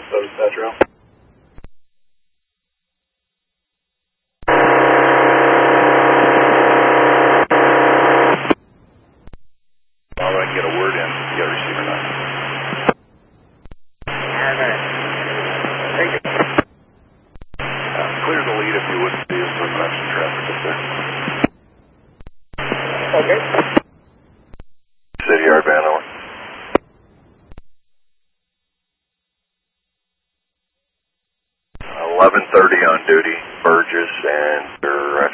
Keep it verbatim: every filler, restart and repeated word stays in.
So dispatch rail. All right, get a word in. You got a receiver now. All right. Thank you. Uh, clear the lead if you would, please. We're going to have some traffic up there. Okay. City Yard Van over. eleven thirty on duty, Burgess, and you're